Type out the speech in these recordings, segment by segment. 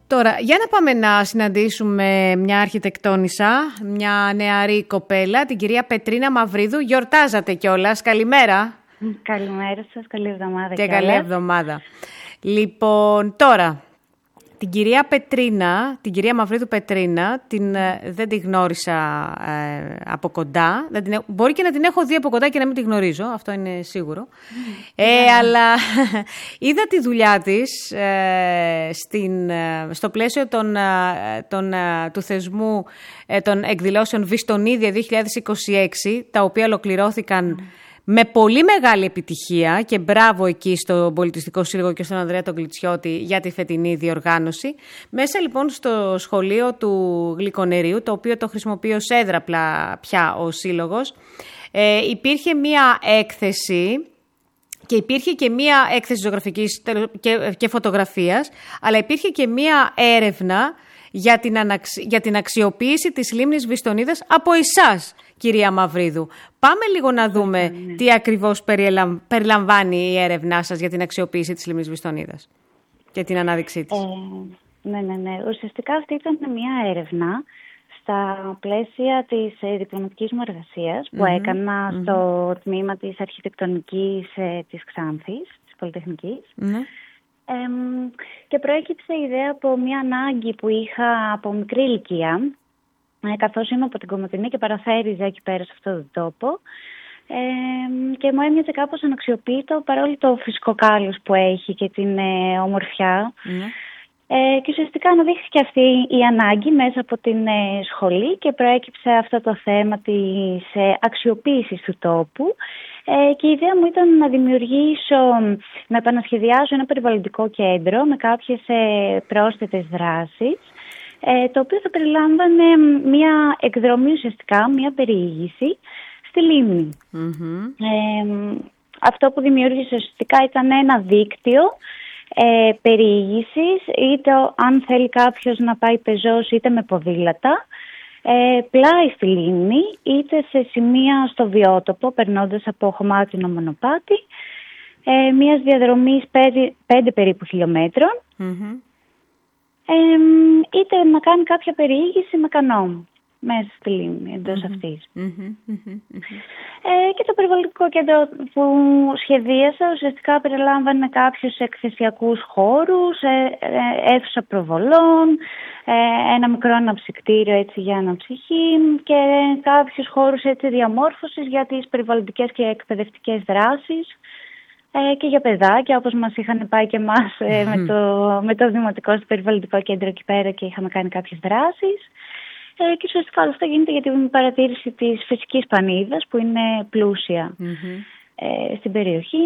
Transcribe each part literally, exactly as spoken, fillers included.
Τώρα, για να πάμε να συναντήσουμε μια αρχιτεκτόνισσα, μια νεαρή κοπέλα, την κυρία Πετρίνα Μαυρίδου. Γιορτάζατε κιόλας. Καλημέρα. Καλημέρα σας, καλή εβδομάδα. Και καλή εβδομάδα. Λοιπόν, τώρα, την κυρία Πετρίνα, την κυρία Μαυρίδου Πετρίνα, την, δεν την γνώρισα ε, από κοντά. Δεν την, μπορεί και να την έχω δει από κοντά και να μην την γνωρίζω, αυτό είναι σίγουρο. Mm, ε, yeah. Αλλά είδα τη δουλειά της ε, στην, στο πλαίσιο των, των, του θεσμού ε, των εκδηλώσεων Βιστονίδια δύο χιλιάδες είκοσι έξι, τα οποία ολοκληρώθηκαν mm. με πολύ μεγάλη επιτυχία και μπράβο εκεί στο Πολιτιστικό Σύλλογο και στον Ανδρέα τον Κλιτσιώτη για τη φετινή διοργάνωση. Μέσα λοιπόν στο σχολείο του Γλυκονερίου, το οποίο το χρησιμοποιεί ως έδρα πια ο Σύλλογος, ε, υπήρχε μία έκθεση και υπήρχε και μία έκθεση ζωγραφικής και, και φωτογραφίας, αλλά υπήρχε και μία έρευνα για την, αναξι... για την αξιοποίηση της λίμνης Βιστονίδας από εσάς, κυρία Μαυρίδου. Πάμε λίγο να δούμε ναι. τι ακριβώς περιλαμ... περιλαμβάνει η έρευνά σας για την αξιοποίηση της λίμνης Βιστονίδας και την ανάδειξή της. Ε, ναι, ναι, ναι. Ουσιαστικά αυτή ήταν μια έρευνα στα πλαίσια της ε, διπλωματικής μου εργασίας που mm-hmm. έκανα mm-hmm. στο τμήμα της αρχιτεκτονικής ε, της Ξάνθης, της Πολυτεχνικής. Mm-hmm. Ε, και προέκυψε η ιδέα από μια ανάγκη που είχα από μικρή ηλικία, ε, καθώς είμαι από την Κομοτηνή και παραθέριζα εκεί πέρα σε αυτόν τον τόπο, ε, και μου έμοιαζε κάπως αναξιοποιητό παρόλο το φυσικό κάλος που έχει και την ε, ομορφιά. Mm. Ε, και ουσιαστικά αναδείχθηκε αυτή η ανάγκη μέσα από την ε, σχολή και προέκυψε αυτό το θέμα της ε, αξιοποίησης του τόπου. Ε, και η ιδέα μου ήταν να δημιουργήσω, να επανασχεδιάσω ένα περιβαλλοντικό κέντρο με κάποιες ε, πρόσθετες δράσεις, ε, το οποίο θα περιλάμβανε μια εκδρομή ουσιαστικά, μια περιήγηση στη λίμνη. Mm-hmm. Ε, αυτό που δημιούργησε ουσιαστικά ήταν ένα δίκτυο ε, περιήγησης, είτε αν θέλει κάποιος να πάει πεζός είτε με ποδήλατα, Ε, πλάι στη λίμνη, είτε σε σημεία στο βιότοπο, περνώντας από χωμάτινο μονοπάτι, ε, μιας διαδρομής πέντε, πέντε περίπου χιλιόμετρων, mm-hmm. ε, είτε να κάνει κάποια περιήγηση με κανό μέσα στη λίμνη, εντός mm-hmm. αυτής. Mm-hmm. Mm-hmm. Ε, και το περιβαλλοντικό κέντρο που σχεδίασα ουσιαστικά περιλάμβανε κάποιους εκθεσιακούς χώρους, ε, ε, αίθουσα προβολών, ε, ένα μικρό αναψυκτήριο έτσι, για αναψυχή και κάποιους χώρους έτσι, διαμόρφωσης για τις περιβαλλοντικές και εκπαιδευτικές δράσεις ε, και για παιδάκια, όπως μας είχαν πάει και εμάς ε, mm-hmm. με, το, με το Δημοτικό στο περιβαλλοντικό κέντρο εκεί πέρα και είχαμε κάνει κάποιες δράσεις. Ε, και ουσιαστικά όλο αυτό γίνεται για την παρατήρηση της φυσικής πανίδας που είναι πλούσια mm-hmm. ε, στην περιοχή.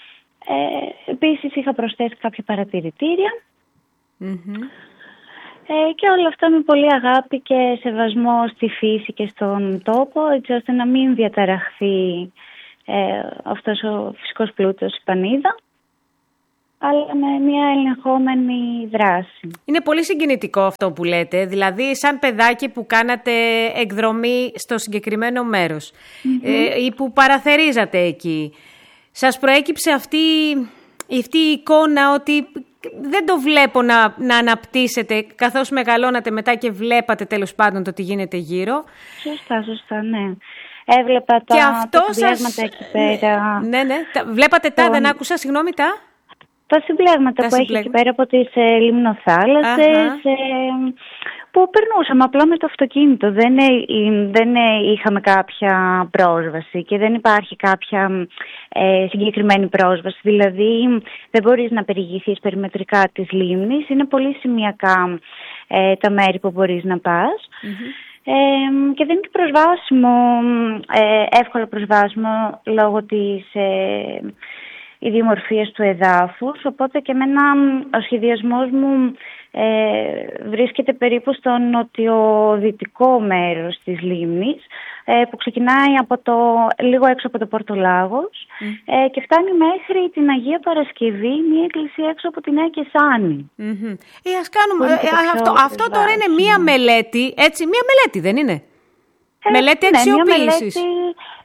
Ε, επίσης είχα προσθέσει κάποια παρατηρητήρια mm-hmm. ε, και όλα αυτά με πολύ αγάπη και σεβασμό στη φύση και στον τόπο, έτσι ώστε να μην διαταραχθεί ε, αυτός ο φυσικός πλούτος, η πανίδα, αλλά με μια ελεγχόμενη δράση. Είναι πολύ συγκινητικό αυτό που λέτε, δηλαδή σαν παιδάκι που κάνατε εκδρομή στο συγκεκριμένο μέρος mm-hmm. ε, ή που παραθερίζατε εκεί. Σας προέκυψε αυτή, αυτή η εικόνα ότι δεν το βλέπω να, να αναπτύσσετε καθώς μεγαλώνατε μετά και βλέπατε τέλος πάντων το τι γίνεται γύρω. Σωστά, σωστά, ναι. Έβλεπα τα, τα συμπλέγματα σας... εκεί πέρα. Ναι, ναι. Βλέπατε τα, το... δεν άκουσα, συγγνώμη, τα... Τα συμπλέγματα τα που συμπλέγματα. Έχει εκεί πέρα από τις ε, λιμνοθάλασσες, ε, που περνούσαμε απλά με το αυτοκίνητο. Δεν, ε, δεν ε, είχαμε κάποια πρόσβαση και δεν υπάρχει κάποια ε, συγκεκριμένη πρόσβαση. Δηλαδή δεν μπορείς να περιηγηθείς περιμετρικά της λίμνης. Είναι πολύ σημειακά ε, τα μέρη που μπορείς να πας. Mm-hmm. Ε, και δεν είναι προσβάσιμο, ε, εύκολα προσβάσιμο λόγω της... Ε, ιδιομορφίες του εδάφους, οπότε και εμένα ο σχεδιασμός μου ε, βρίσκεται περίπου στο νοτιοδυτικό μέρος της λίμνης, ε, που ξεκινάει από το, λίγο έξω από το Πόρτο Λάγος mm. ε, και φτάνει μέχρι την Αγία Παρασκευή, μια εκκλησία έξω από τη Νέα Κεσάνη. Mm-hmm. Ε, ας κάνουμε, ε, αυτό αυτό τώρα είναι μία μελέτη, έτσι, μία μελέτη δεν είναι? Ε, μελέτη αξιοποίησης. Ναι, μια μελέτη,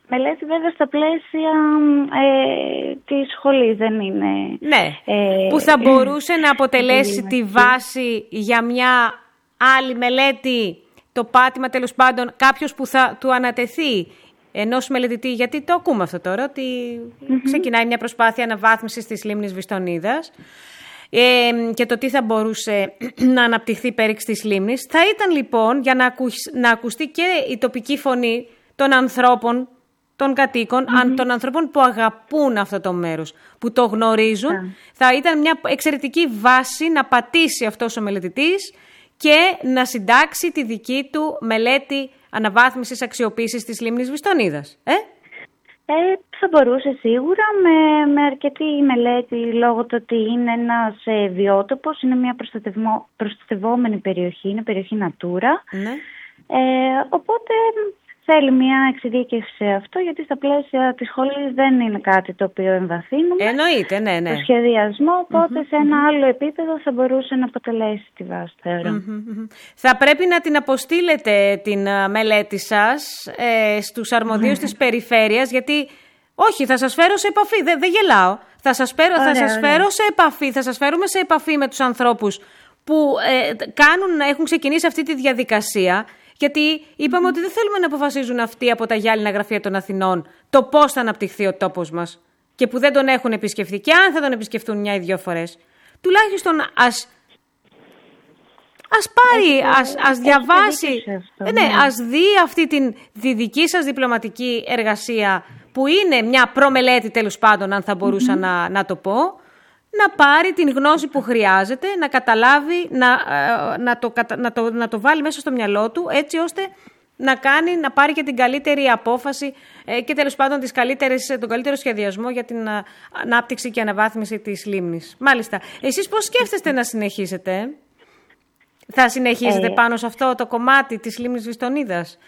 μελέτη βέβαια στα πλαίσια ε, της σχολής, δεν είναι... Ναι, ε, που θα μπορούσε ε, να αποτελέσει τη βάση για μια άλλη μελέτη, το πάτημα τέλος πάντων, κάποιος που θα του ανατεθεί ενός μελετητή, γιατί το ακούμε αυτό τώρα, ότι mm-hmm. ξεκινάει μια προσπάθεια αναβάθμισης της λίμνης Βιστονίδας ε, και το τι θα μπορούσε να αναπτυχθεί πέριξ της λίμνης. Θα ήταν λοιπόν για να, ακου, να ακουστεί και η τοπική φωνή των ανθρώπων, των κατοίκων, mm-hmm. των ανθρώπων που αγαπούν αυτό το μέρος, που το γνωρίζουν. Yeah. Θα ήταν μια εξαιρετική βάση να πατήσει αυτός ο μελετητής και να συντάξει τη δική του μελέτη αναβάθμισης αξιοποίησης της λίμνης Βιστονίδας. Ε? Ε, θα μπορούσε σίγουρα με, με αρκετή μελέτη, λόγω του ότι είναι ένας ε, βιότοπος, είναι μια προστατευόμενη περιοχή, είναι περιοχή Natura. Ναι. Ε, οπότε θέλει μια εξειδίκευση σε αυτό, γιατί στα πλαίσια της σχολής δεν είναι κάτι το οποίο εμβαθύνουμε. Εννοείται, ναι, ναι. Το σχεδιασμό, οπότε mm-hmm, σε ένα mm-hmm. άλλο επίπεδο θα μπορούσε να αποτελέσει τη βάση, θεωρώ. Mm-hmm. Θα πρέπει να την αποστείλετε την uh, μελέτη σας ε, στους αρμοδίους mm-hmm. της περιφέρειας, γιατί όχι, θα σας φέρω σε επαφή, δεν δε γελάω. Θα σας, φέρω, ωραία, θα σας ωραία. φέρω σε επαφή, θα σας φέρουμε σε επαφή με τους ανθρώπους που ε, κάνουν, έχουν ξεκινήσει αυτή τη διαδικασία. Γιατί είπαμε mm. ότι δεν θέλουμε να αποφασίζουν αυτοί από τα γυάλινα γραφεία των Αθηνών το πώς θα αναπτυχθεί ο τόπος μας και που δεν τον έχουν επισκεφθεί και αν θα τον επισκεφθούν μια ή δύο φορές. Τουλάχιστον ας, ας πάρει, έχει, ας, ας διαβάσει, αυτό, ναι, ναι. ας δει αυτή την, τη δική σας διπλωματική εργασία που είναι μια προμελέτη τέλος πάντων, αν θα μπορούσα mm-hmm. να, να το πω. Να πάρει την γνώση που χρειάζεται, να καταλάβει, να, να, το, να, το, να το βάλει μέσα στο μυαλό του, έτσι ώστε να κάνει, να πάρει και την καλύτερη απόφαση και τέλος πάντων τις καλύτερες, τον καλύτερο σχεδιασμό για την ανάπτυξη και αναβάθμιση της λίμνης. Μάλιστα. Εσείς πώς σκέφτεστε να συνεχίσετε? Θα συνεχίσετε ε... πάνω σε αυτό το κομμάτι της λίμνης Βιστονίδας?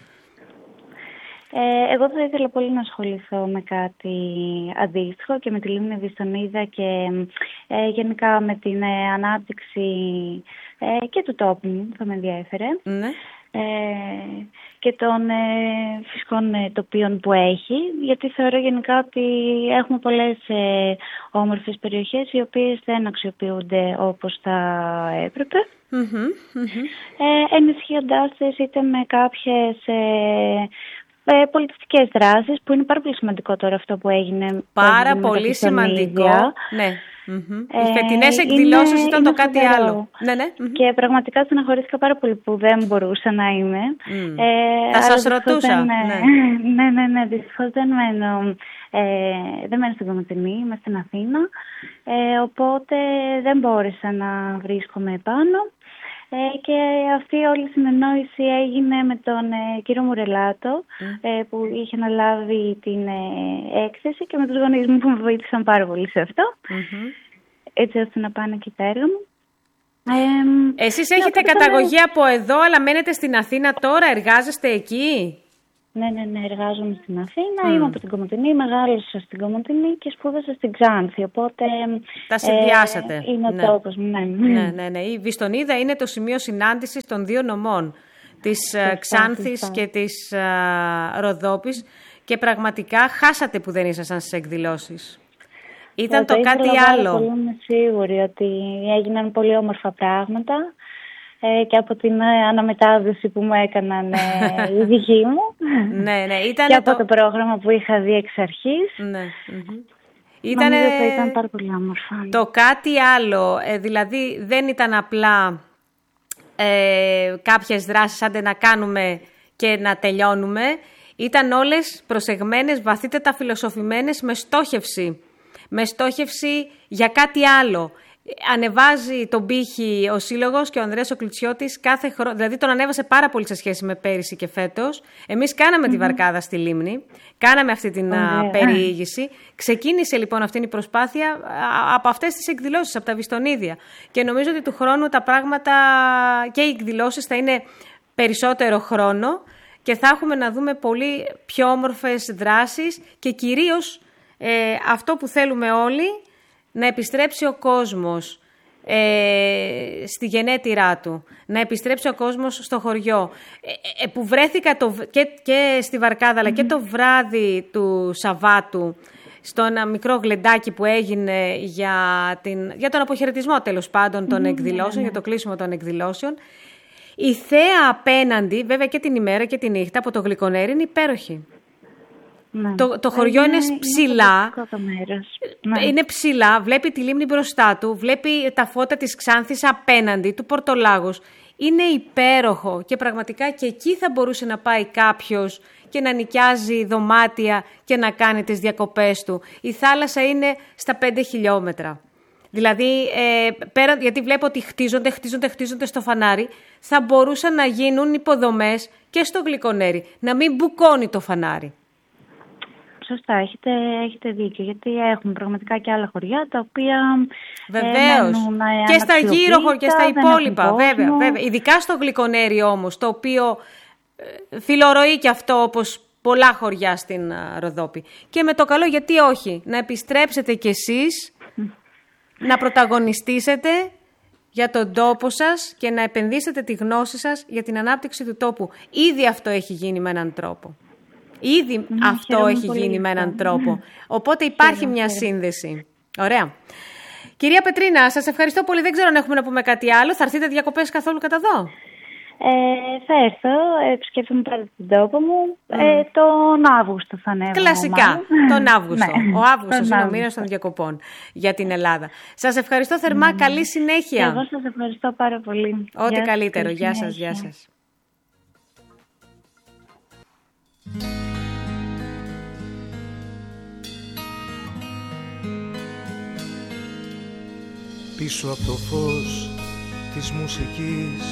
Ε, εγώ θα ήθελα πολύ να ασχοληθώ με κάτι αντίστοιχο και με τη λίμνη Βιστονίδα και ε, γενικά με την ε, ανάπτυξη ε, και του τόπου μου, θα με ενδιέφερε. Ναι. Ε, και των ε, φυσικών ε, τοπίων που έχει, γιατί θεωρώ γενικά ότι έχουμε πολλές ε, όμορφες περιοχές οι οποίες δεν αξιοποιούνται όπως θα έπρεπε. Mm-hmm, mm-hmm. Ε, ενισχύοντάς τις είτε με κάποιες ε, Ε, πολιτιστικές δράσεις, που είναι πάρα πολύ σημαντικό τώρα αυτό που έγινε. Πάρα πολύ σημαντικό. Ναι. Mm-hmm. Ε, Οι φετινές εκδηλώσεις ήταν το κάτι φοβερό. άλλο. Ναι, ναι. Mm-hmm. Και πραγματικά στεναχωρήθηκα πάρα πολύ που δεν μπορούσα να είμαι. Mm. Ε, Θα σας ρωτούσα. Δεν, ναι. ναι, ναι, ναι. Δυστυχώς δεν μένω, ε, δεν μένω στην Κομοτηνή, είμαι στην Αθήνα. Ε, οπότε δεν μπόρεσα να βρίσκομαι επάνω. Ε, και αυτή όλη η συνεννόηση έγινε με τον ε, κύριο Μουρελάτο mm. ε, που είχε αναλάβει την ε, έκθεση και με τους γονείς μου που με βοήθησαν πάρα πολύ σε αυτό, mm-hmm. έτσι ώστε να πάνε και τα έργα μου. Ε, Εσείς έχετε ναι, καταγωγή ναι. από εδώ, αλλά μένετε στην Αθήνα τώρα, εργάζεστε εκεί? Ναι, ναι, ναι, εργάζομαι στην Αθήνα, mm. είμαι από την Κομοτηνή, μεγάλωσα στην Κομοτηνή και σπούδασα στην Ξάνθη, οπότε τα συνδυάσατε. Ε, είναι ναι. ο τόπος μου, ναι. ναι. Ναι, ναι, η Βιστονίδα είναι το σημείο συνάντησης των δύο νομών, της uh, Ξάνθης και της uh, Ροδόπης, και πραγματικά χάσατε που δεν ήσασταν στις εκδηλώσεις. Ήταν το, το κάτι άλλο. Πολύ είμαι σίγουρη ότι έγιναν πολύ όμορφα πράγματα. Ε, και από την ε, αναμετάδοση που μου έκαναν ε, οι δικοί μου ναι, ναι, ήταν και από το... το πρόγραμμα που είχα δει εξ αρχής. Ναι. Mm-hmm. Ήτανε... Νομίζω ήταν πάρα πολύ όμορφα. Το κάτι άλλο, ε, δηλαδή δεν ήταν απλά ε, κάποιες δράσεις άντε να κάνουμε και να τελειώνουμε. Ήταν όλες προσεγμένες, βαθύτερα φιλοσοφημένες, με στόχευση. Με στόχευση για κάτι άλλο. Ανεβάζει τον πύχη ο Σύλλογος και ο Ανδρέας ο Κλουτσιώτης κάθε χρόνο, δηλαδή τον ανέβασε πάρα πολύ σε σχέση με πέρυσι και φέτος. Εμείς κάναμε mm-hmm. τη βαρκάδα στη Λίμνη, κάναμε αυτή την mm-hmm. περιήγηση. Ξεκίνησε λοιπόν αυτή η προσπάθεια από αυτές τις εκδηλώσεις, από τα Βιστονίδια. Και νομίζω ότι του χρόνου τα πράγματα και οι εκδηλώσεις θα είναι περισσότερο χρόνο και θα έχουμε να δούμε πολύ πιο όμορφες δράσεις και κυρίως ε, αυτό που θέλουμε όλοι, να επιστρέψει ο κόσμος ε, στη γενέτειρά του, να επιστρέψει ο κόσμος στο χωριό, ε, ε, που βρέθηκα το, και, και στη Βαρκάδα, αλλά mm-hmm. και το βράδυ του Σαββάτου, στο ένα μικρό γλεντάκι που έγινε για, την, για τον αποχαιρετισμό τέλος πάντων των mm-hmm. εκδηλώσεων, yeah, yeah. για το κλείσιμο των εκδηλώσεων, η θέα απέναντι, βέβαια και την ημέρα και τη νύχτα, από το Γλυκονέρι είναι υπέροχη. Ναι. Το, το χωριό είναι, είναι ψηλά, είναι, είναι ψηλά, βλέπει τη λίμνη μπροστά του, βλέπει τα φώτα της Ξάνθης απέναντι, του Πορτολάγους. Είναι υπέροχο και πραγματικά και εκεί θα μπορούσε να πάει κάποιος και να νοικιάζει δωμάτια και να κάνει τις διακοπές του. Η θάλασσα είναι στα πέντε χιλιόμετρα. Δηλαδή, ε, πέρα, γιατί βλέπω ότι χτίζονται, χτίζονται, χτίζονται στο φανάρι, θα μπορούσαν να γίνουν υποδομές και στο Γλυκονέρι, να μην μπουκώνει το φανάρι. Σωστά, έχετε, έχετε δίκιο, γιατί έχουν πραγματικά και άλλα χωριά τα οποία βεβαίως, ε, και στα γύρω χωριά και στα υπόλοιπα, βέβαια, βέβαια. Ειδικά στο Γλυκονέρι όμως, το οποίο ε, φιλορροεί και αυτό όπως πολλά χωριά στην uh, Ροδόπη. Και με το καλό, γιατί όχι, να επιστρέψετε κι εσείς, mm. να πρωταγωνιστήσετε για τον τόπο σας και να επενδύσετε τη γνώση σας για την ανάπτυξη του τόπου. Ήδη αυτό έχει γίνει με έναν τρόπο. Ήδη mm, αυτό έχει γίνει πολύ με έναν τρόπο. Οπότε υπάρχει χαίρομαι, μια χαίρομαι. σύνδεση. Ωραία. Κυρία Πετρίνα, σας ευχαριστώ πολύ. Δεν ξέρω αν έχουμε να πούμε κάτι άλλο. Θα έρθετε διακοπές καθόλου κατά εδώ? Ε, θα έρθω. Επισκέφτομαι πάλι την τόπο μου. Mm. Ε, τον Αύγουστο θα ανέβω. Κλασικά. Μάλλον. Τον Αύγουστο. Ο Αύγουστος είναι ο μήνας των διακοπών για την Ελλάδα. Σας ευχαριστώ θερμά. Mm. Καλή συνέχεια. Εγώ σας ευχαριστώ πάρα πολύ. Ό,τι γεια καλύτερο. Γεια σας. Γεια σας. Πίσω από το φως της μουσικής